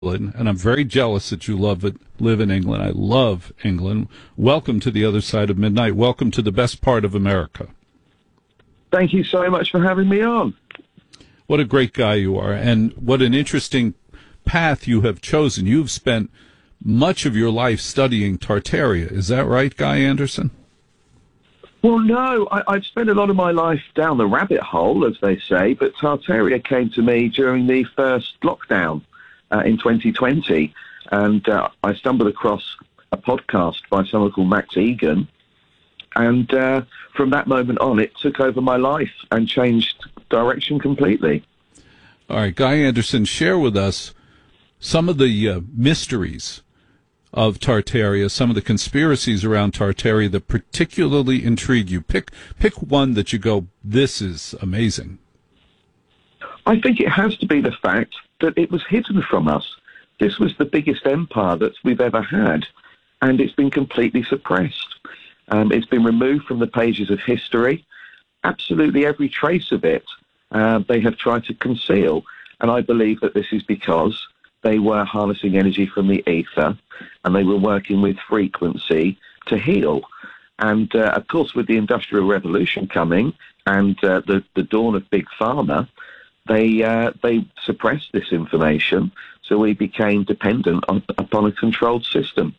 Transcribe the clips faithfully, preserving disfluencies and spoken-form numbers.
England, and I'm very jealous that you love it, live in England. I love England. Welcome to the other side of midnight. Welcome to the best part of America. Thank you so much for having me on. What a great guy you are, and what an interesting path you have chosen. You've spent much of your life studying Tartaria. Is that right, Guy Anderson? Well, no, I, I've spent a lot of my life down the rabbit hole, as they say, but Tartaria came to me during the first lockdown uh, in twenty twenty, and uh, I stumbled across a podcast by someone called Max Egan, and uh, from that moment on, it took over my life and changed direction completely. All right, Guy Anderson, share with us some of the uh, mysteries of Tartaria, some of the conspiracies around Tartaria that particularly intrigue you. Pick pick one that you go, this is amazing. I think it has to be the fact that it was hidden from us. This was the biggest empire that we've ever had, and it's been completely suppressed. Um, it's been removed from the pages of history. Absolutely every trace of it uh, they have tried to conceal, and I believe that this is because they were harnessing energy from the ether, and they were working with frequency to heal. And, uh, of course, with the Industrial Revolution coming and uh, the, the dawn of Big Pharma, they uh, they suppressed this information, so we became dependent on, upon a controlled system.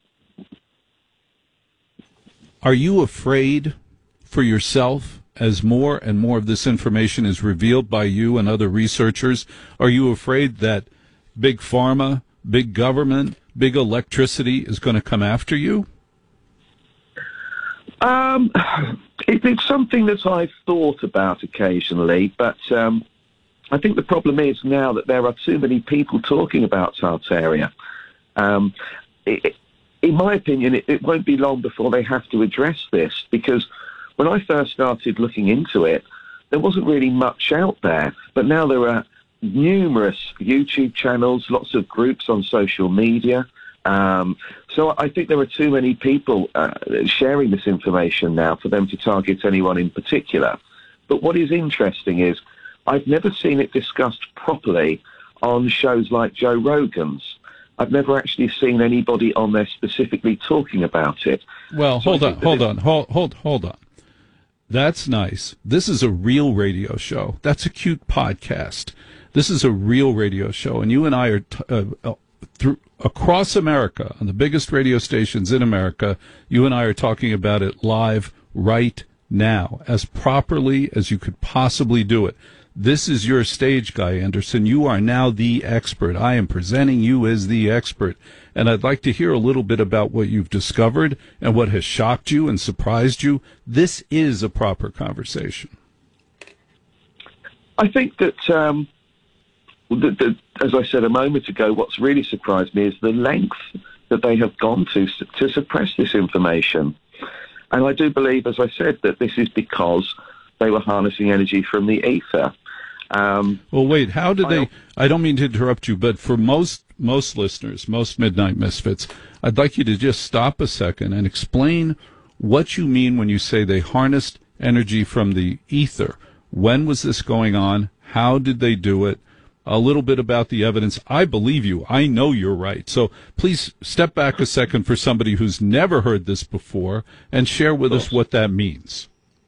Are you afraid for yourself as more and more of this information is revealed by you and other researchers? Are you afraid that Big Pharma, big government, big electricity is going to come after you? Um, it, it's something that I've thought about occasionally, but um, I think the problem is now that there are too many people talking about Tartaria. Um, it, in my opinion, it, it won't be long before they have to address this, because when I first started looking into it, there wasn't really much out there, but now there are numerous YouTube channels, lots of groups on social media. Um, so I think there are too many people uh, sharing this information now for them to target anyone in particular. But what is interesting is I've never seen it discussed properly on shows like Joe Rogan's. I've never actually seen anybody on there specifically talking about it. Well, so hold on, hold on, hold, hold, hold on. That's nice. This is a real radio show. That's a cute podcast. This is a real radio show, and you and I are t- uh, uh, through across America on the biggest radio stations in America. You and I are talking about it live right now, as properly as you could possibly do it. This is your stage, Guy Anderson. You are now the expert. I am presenting you as the expert, and I'd like to hear a little bit about what you've discovered and what has shocked you and surprised you. This is a proper conversation. I think that. Um The, the, as I said a moment ago, what's really surprised me is the length that they have gone to to suppress this information. And I do believe, as I said, that this is because they were harnessing energy from the ether. Um, well, wait, how did they... I don't mean to interrupt you, but for most most listeners, most Midnight Misfits, I'd like you to just stop a second and explain what you mean when you say they harnessed energy from the ether. When was this going on? How did they do it? A little bit about the evidence. I believe you. I know you're right. So please step back a second for somebody who's never heard this before and share with us what that means.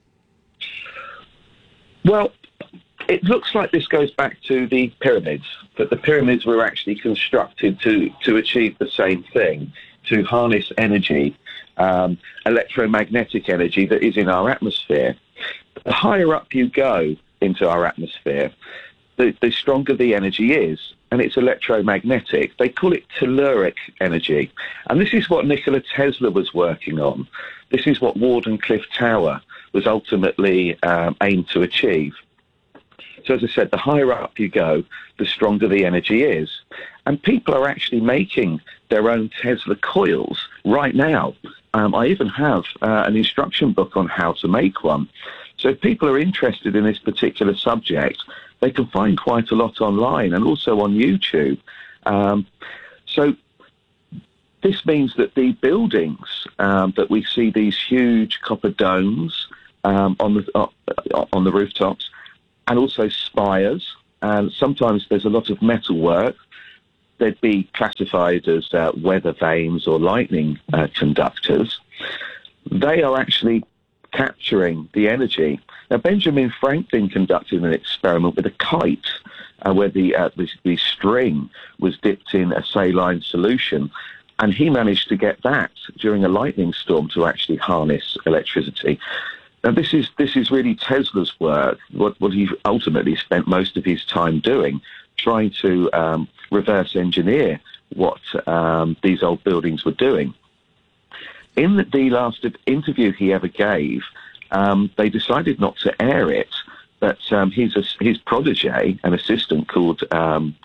Well, it looks like this goes back to the pyramids, that the pyramids were actually constructed to, to achieve the same thing, to harness energy, um, electromagnetic energy that is in our atmosphere. The higher up you go into our atmosphere, The, the stronger the energy is, and it's electromagnetic. They call it telluric energy. And this is what Nikola Tesla was working on. This is what Wardenclyffe Tower was ultimately um, aimed to achieve. So as I said, the higher up you go, the stronger the energy is. And people are actually making their own Tesla coils right now. Um, I even have uh, an instruction book on how to make one. So if people are interested in this particular subject, they can find quite a lot online and also on YouTube. Um, so this means that the buildings um, that we see, these huge copper domes um, on the uh, on the rooftops, and also spires, and sometimes there's a lot of metal work. they'd be classified as uh, weather vanes or lightning uh, conductors. They are actually capturing the energy. Now, Benjamin Franklin conducted an experiment with a kite uh, where the, uh, the, the string was dipped in a saline solution, and he managed to get that during a lightning storm to actually harness electricity. Now, this is this is really Tesla's work, what, what he ultimately spent most of his time doing, trying to um, reverse engineer what um, these old buildings were doing. In the, the last interview he ever gave, um, they decided not to air it, but um, his, his protege, an assistant called um,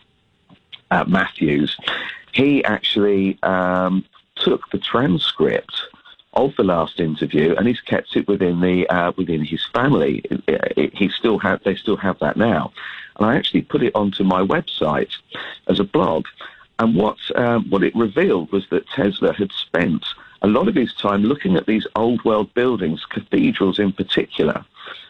uh, Matthews, he actually um, took the transcript of the last interview, and he's kept it within the uh, within his family. It, it, he still have they still have that now, and I actually put it onto my website as a blog. And what um, what it revealed was that Tesla had spent a lot of his time looking at these old world buildings, cathedrals in particular,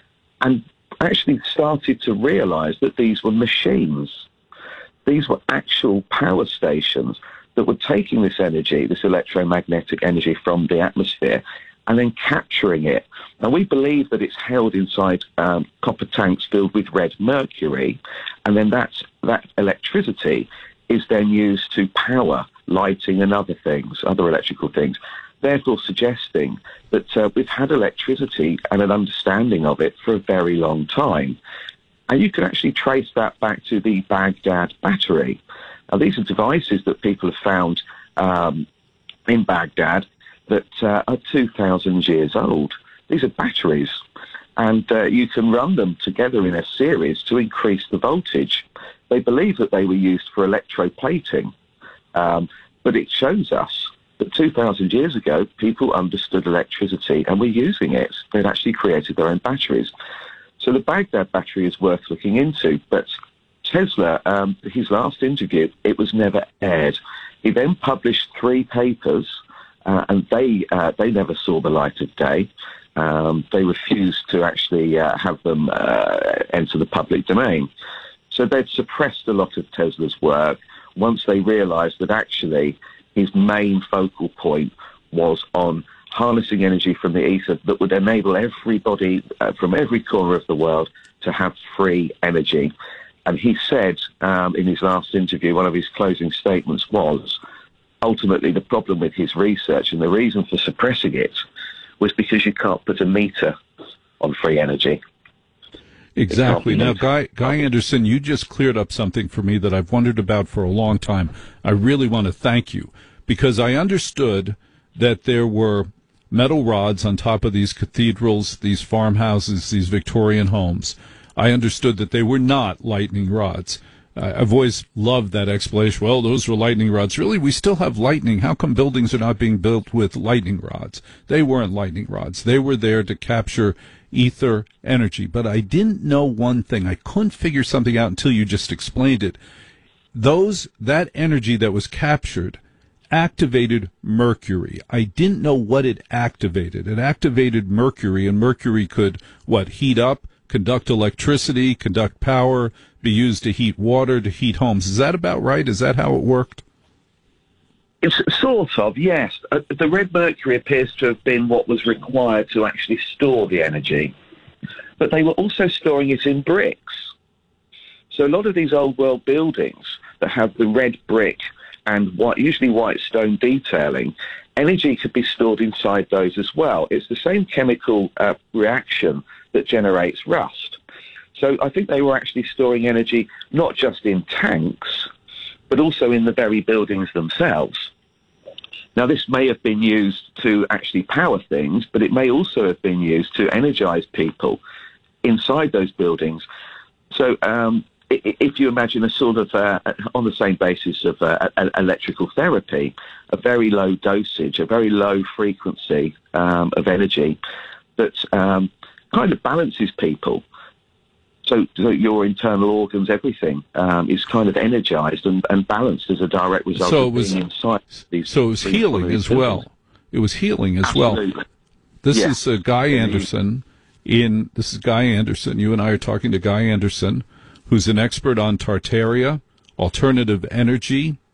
and actually started to realise that these were machines. These were actual power stations that were taking this energy, this electromagnetic energy from the atmosphere, and then capturing it. Now, we believe that it's held inside um, copper tanks filled with red mercury, and then that's, that electricity is then used to power lighting and other things, other electrical things, therefore suggesting that uh, we've had electricity and an understanding of it for a very long time. And you can actually trace that back to the Baghdad battery. Now, these are devices that people have found um, in Baghdad that uh, are two thousand years old. These are batteries, and uh, you can run them together in a series to increase the voltage. They believe that they were used for electroplating, um, but it shows us that two thousand years ago, people understood electricity and were using it. They'd actually created their own batteries. So the Baghdad battery is worth looking into, but Tesla, um, his last interview, it was never aired. He then published three papers, uh, and they uh, they never saw the light of day. Um, they refused to actually uh, have them uh, enter the public domain. So they'd suppressed a lot of Tesla's work once they realized that actually his main focal point was on harnessing energy from the ether that would enable everybody uh, from every corner of the world to have free energy. And he said um, in his last interview, one of his closing statements was, ultimately the problem with his research and the reason for suppressing it was because you can't put a meter on free energy. Exactly. Now, Guy, Guy Anderson, you just cleared up something for me that I've wondered about for a long time. I really want to thank you, because I understood that there were metal rods on top of these cathedrals, these farmhouses, these Victorian homes. I understood that they were not lightning rods. Uh, I've always loved that explanation. Well, those were lightning rods. Really, we still have lightning. How come buildings are not being built with lightning rods? They weren't lightning rods. They were there to capture ether energy. But I didn't know one thing. I couldn't figure something out until you just explained it. Those, that energy that was captured activated mercury. I didn't know what it activated. It activated mercury, and mercury could, what, heat up, conduct electricity, conduct power, be used to heat water, to heat homes. Is that about right? Is that how it worked? It's sort of, yes. Uh, the red mercury appears to have been what was required to actually store the energy. But they were also storing it in bricks. So a lot of these old world buildings that have the red brick and white, usually white stone detailing, energy could be stored inside those as well. It's the same chemical uh, reaction that generates rust. So I think they were actually storing energy not just in tanks, but also in the very buildings themselves. Now, this may have been used to actually power things, but it may also have been used to energize people inside those buildings. So um, if you imagine a sort of, uh, on the same basis of uh, electrical therapy, a very low dosage, a very low frequency um, of energy that um, kind of balances people. So, so your internal organs, everything um, is kind of energized and, and balanced as a direct result so of was, being inside these. So it was healing as well. It was healing as Absolutely. well. This yeah. is uh, Guy Anderson. In this is Guy Anderson. You and I are talking to Guy Anderson, who's an expert on Tartaria, alternative energy,